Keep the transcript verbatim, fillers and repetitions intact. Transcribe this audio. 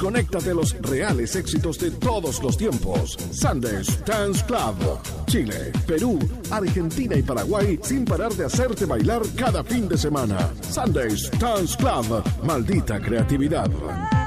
conéctate a los reales éxitos de todos los tiempos. Sundays Dance Club. Chile, Perú, Argentina y Paraguay sin parar de hacerte bailar cada fin de semana. Sundays Dance Club. Maldita creatividad.